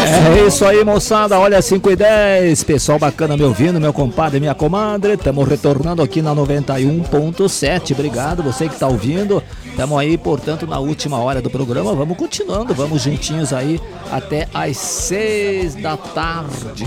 É isso aí, moçada. Olha, 5:10. Pessoal bacana me ouvindo, meu compadre e minha comadre. Estamos retornando aqui na 91.7. Obrigado, você que está ouvindo. Estamos aí, portanto, na última hora do programa. Vamos continuando, vamos juntinhos aí até às 6 da tarde.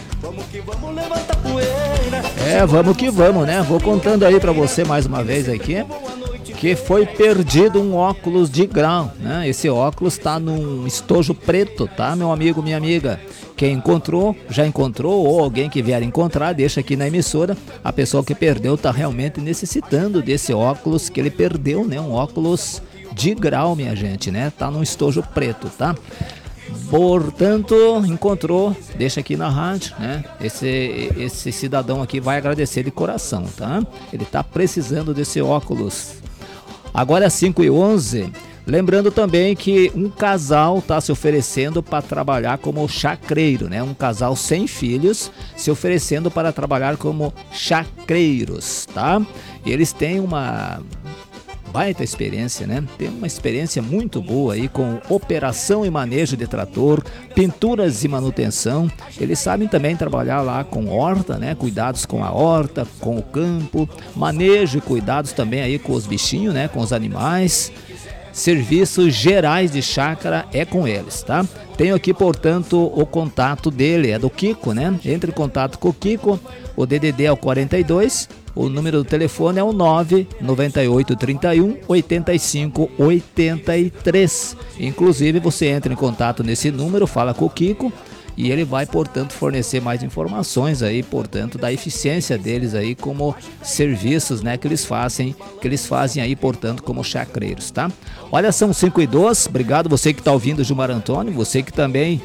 Vamos que vamos, né? Vou contando aí pra você mais uma vez aqui que foi perdido um óculos de grau, né? Esse óculos tá num estojo preto, tá, meu amigo, minha amiga? Quem encontrou, já encontrou, ou alguém que vier encontrar, deixa aqui na emissora. A pessoa que perdeu tá realmente necessitando desse óculos que ele perdeu, né? Um óculos de grau, minha gente, né? Tá num estojo preto, tá? Portanto, encontrou, deixa aqui na rádio, né? Esse cidadão aqui vai agradecer de coração, tá? Ele tá precisando desse óculos. Agora é 5:11. Lembrando também que um casal está se oferecendo para trabalhar como chacreiro, né? Um casal sem filhos se oferecendo para trabalhar como chacreiros, tá? E eles têm uma baita experiência, né? Tem uma experiência muito boa aí com operação e manejo de trator, pinturas e manutenção. Eles sabem também trabalhar lá com horta, né? Cuidados com a horta, com o campo, manejo e cuidados também aí com os bichinhos, né? Com os animais. Serviços gerais de chácara é com eles, tá? Tenho aqui, portanto, o contato dele, é do Kiko, né? Entre em contato com o Kiko, o DDD é o 42, o número do telefone é o 99831 8583. Inclusive, você entra em contato nesse número, fala com o Kiko, e ele vai, portanto, fornecer mais informações aí, portanto, da eficiência deles aí como serviços, né, que eles fazem aí, portanto, como chacreiros, tá? Olha, são 5:12. Obrigado você que está ouvindo o Gilmar Antônio, você que também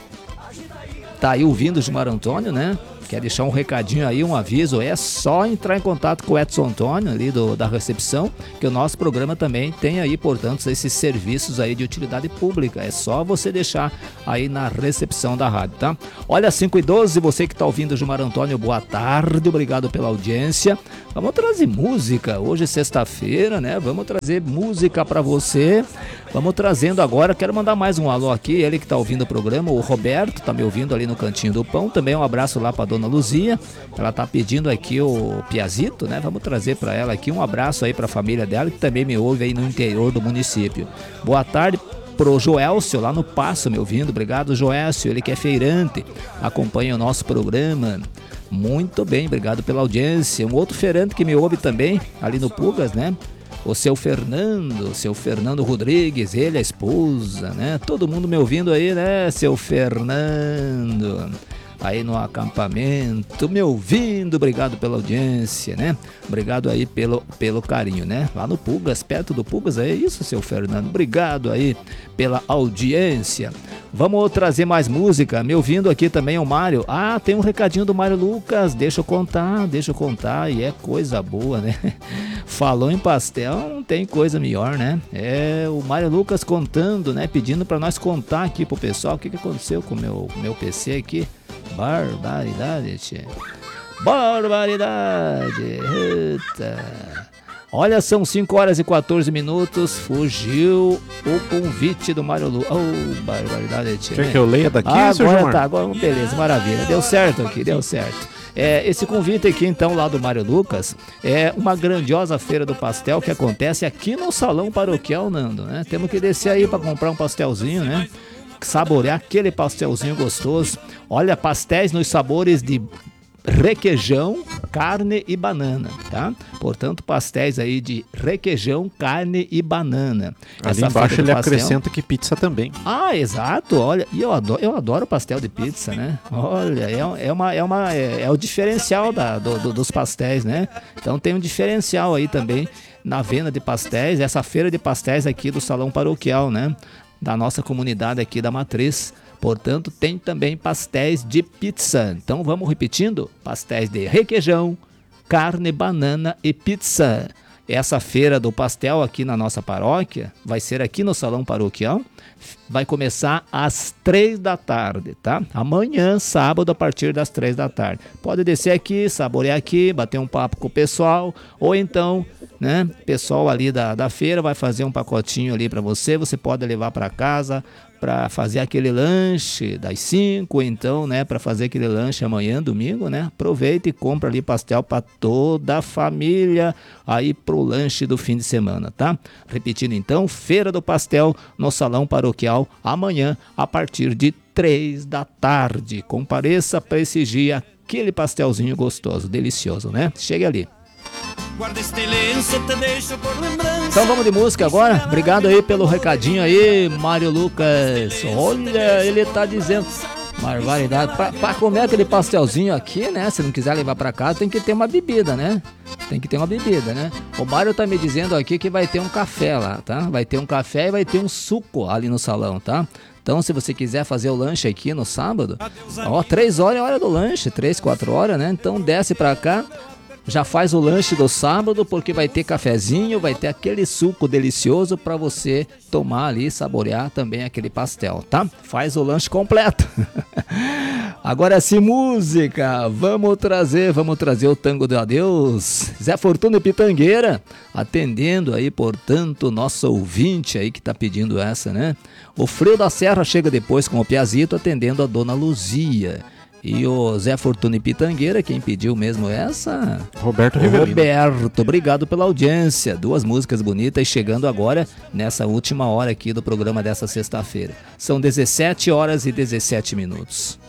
tá aí ouvindo o Gilmar Antônio, né? Quer deixar um recadinho aí, um aviso, é só entrar em contato com o Edson Antônio ali da recepção, que o nosso programa também tem aí, portanto, esses serviços aí de utilidade pública. É só você deixar aí na recepção da rádio, tá? Olha, 5:12, você que está ouvindo o Gilmar Antônio, boa tarde, obrigado pela audiência. Vamos trazer música, hoje é sexta-feira, né? Vamos trazer música para você. Vamos trazendo agora, quero mandar mais um alô aqui, ele que está ouvindo o programa, o Roberto, tá me ouvindo ali no Cantinho do Pão, também um abraço lá para Dona Luzia, ela tá pedindo aqui o Piazito, né? Vamos trazer para ela aqui um abraço aí para a família dela, que também me ouve aí no interior do município. Boa tarde pro Joelcio lá no Passo me ouvindo, obrigado Joelcio, ele que é feirante, acompanha o nosso programa. Muito bem, obrigado pela audiência. Um outro feirante que me ouve também, ali no Pugas, né? O seu Fernando Rodrigues, ele, a esposa, né? Todo mundo me ouvindo aí, né, seu Fernando? Aí no acampamento, me ouvindo, obrigado pela audiência, né? Obrigado aí pelo carinho, né? Lá no Pugas, perto do Pugas, é isso, seu Fernando. Obrigado aí pela audiência. Vamos trazer mais música, me ouvindo aqui também o Mário. Ah, tem um recadinho do Mário Lucas, deixa eu contar, e é coisa boa, né? Falou em pastel, não tem coisa melhor, né? É o Mário Lucas contando, né? Pedindo para nós contar aqui pro pessoal o que aconteceu com o meu PC aqui. Barbaridade, tchê. Barbaridade. Eita. Olha, são 5:14. Fugiu o convite do Mário Lucas. Oh, barbaridade, tchê. Quer que eu leia daqui, seu agora Gilmar? Tá, agora beleza, maravilha. Deu certo aqui, deu certo. Esse convite aqui, então, lá do Mário Lucas, é uma grandiosa feira do pastel que acontece aqui no Salão Paroquial, Nando, né? Temos que descer aí para comprar um pastelzinho, né? Saborear aquele pastelzinho gostoso. Olha, pastéis nos sabores de requeijão, carne e banana, tá? Portanto, pastéis aí de requeijão, carne e banana. Ali embaixo ele acrescenta que pizza também. Ah, exato, olha, e eu adoro pastel de pizza, né? Olha, é o diferencial dos pastéis, né? Então tem um diferencial aí também na venda de pastéis, essa feira de pastéis aqui do Salão Paroquial, né? Da nossa comunidade aqui da Matriz. Portanto, tem também pastéis de pizza. Então vamos repetindo: pastéis de requeijão, carne, banana e pizza. Essa feira do pastel aqui na nossa paróquia vai ser aqui no Salão Paroquial. Vai começar às 3 da tarde, tá? Amanhã, sábado, a partir das 3 da tarde. Pode descer aqui, saborear aqui, bater um papo com o pessoal, ou então, né, pessoal ali da feira vai fazer um pacotinho ali para você. Você pode levar para casa, para fazer aquele lanche das 5, então, né, para fazer aquele lanche amanhã, domingo, né? Aproveita e compra ali pastel para toda a família aí pro lanche do fim de semana, tá? Repetindo então, Feira do Pastel no Salão Paroquial amanhã a partir de 3 da tarde. Compareça para exigir aquele pastelzinho gostoso, delicioso, né? Chegue ali. Então vamos de música agora. Obrigado aí pelo recadinho aí, Mário Lucas. Olha, ele tá dizendo barbaridade. Pra comer aquele pastelzinho aqui, né? Se não quiser levar pra casa, tem que ter uma bebida, né? Tem que ter uma bebida, né? O Mário tá me dizendo aqui que vai ter um café lá, tá? Vai ter um café e vai ter um suco ali no salão, tá? Então, se você quiser fazer o lanche aqui no sábado, 3 horas é a hora do lanche, 3, 4 horas, né? Então desce pra cá. Já faz o lanche do sábado, porque vai ter cafezinho, vai ter aquele suco delicioso para você tomar ali, saborear também aquele pastel, tá? Faz o lanche completo. Agora sim, música. Vamos trazer o tango do adeus. Zé Fortuna e Pitangueira, atendendo aí, portanto, nosso ouvinte aí que tá pedindo essa, né? O Freio da Serra chega depois com o Piazito, atendendo a Dona Luzia. E o Zé Fortuna e Pitangueira, quem pediu mesmo essa? Roberto Rivelino. Roberto, obrigado pela audiência. 2 músicas bonitas chegando agora nessa última hora aqui do programa dessa sexta-feira. São 17 horas e 17 minutos.